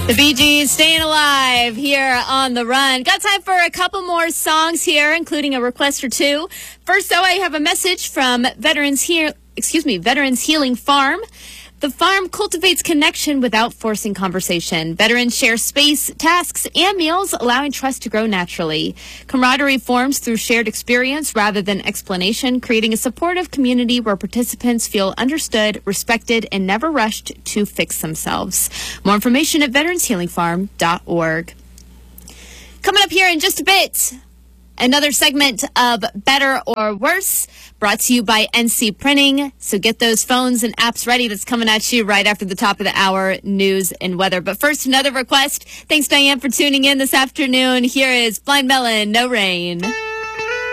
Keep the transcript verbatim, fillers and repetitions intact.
The Bee Gees staying alive here on The Run. Got time for a couple more songs here, including a request or two. First, though, I have a message from Veterans here, excuse me, Veterans Healing Farm. The farm cultivates connection without forcing conversation. Veterans share space, tasks, and meals, allowing trust to grow naturally. Camaraderie forms through shared experience rather than explanation, creating a supportive community where participants feel understood, respected, and never rushed to fix themselves. More information at veterans healing farm dot org. Coming up here in just a bit, another segment of Better or Worse, brought to you by N C Printing. So get those phones and apps ready. That's coming at you right after the top of the hour, news and weather. But first, another request. Thanks, Diane, for tuning in this afternoon. Here is Blind Melon, No Rain.